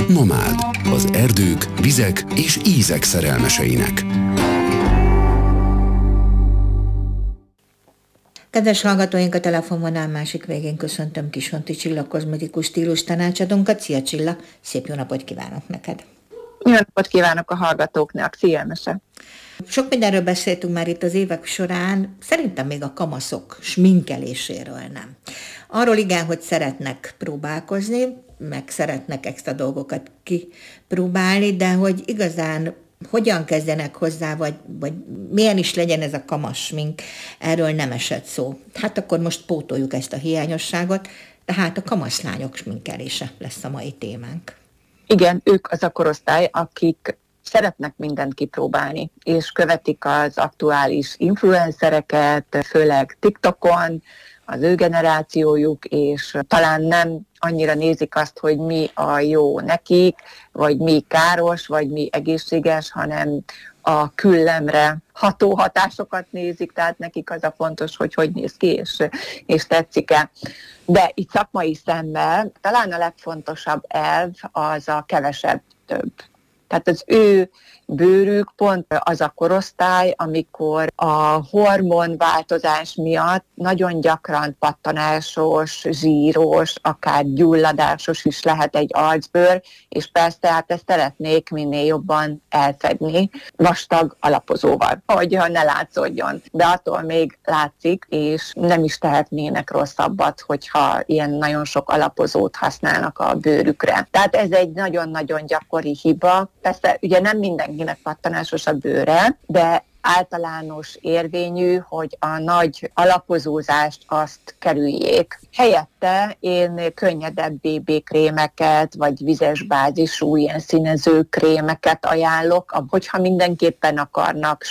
Nomád, az erdők, vizek és ízek szerelmeseinek. Kedves hallgatóink, a telefonvonal másik végén köszöntöm Kisonti Csilla kozmetikus stílus tanácsadónkat. Szia Csilla, szép jó napot kívánok neked! Jó napot kívánok a hallgatóknak, szia Mese! Sok mindenről beszéltünk már itt az évek során, szerintem még a kamaszok sminkeléséről nem. Arról igen, hogy szeretnek próbálkozni, meg szeretnek extra dolgokat kipróbálni, de hogy igazán hogyan kezdjenek hozzá, vagy milyen is legyen ez a kamasz smink, erről nem esett szó. Hát akkor most pótoljuk ezt a hiányosságot, tehát a kamaszlányok sminkelése lesz a mai témánk. Igen, ők az a korosztály, akik szeretnek mindent kipróbálni, és követik az aktuális influencereket, főleg TikTokon, az ő generációjuk, és talán nem annyira nézik azt, hogy mi a jó nekik, vagy mi káros, vagy mi egészséges, hanem a küllemre ható hatásokat nézik, tehát nekik az a fontos, hogy néz ki, és tetszik-e. De itt szakmai szemmel talán a legfontosabb elv az a kevesebb több. Tehát az ő bőrük pont az a korosztály, amikor a hormonváltozás miatt nagyon gyakran pattanásos, zsíros, akár gyulladásos is lehet egy arcbőr, és persze hát ezt szeretnék minél jobban elfedni vastag alapozóval, hogy ne látszódjon. De attól még látszik, és nem is tehetnének rosszabbat, hogyha ilyen nagyon sok alapozót használnak a bőrükre. Tehát ez egy nagyon-nagyon gyakori hiba. Persze ugye nem mindenkinek pattanásos a bőre, de általános érvényű, hogy a nagy alapozózást azt kerüljék. Helyette én könnyedebb BB krémeket, vagy vizes bázisú ilyen színező krémeket ajánlok, hogyha mindenképpen akarnak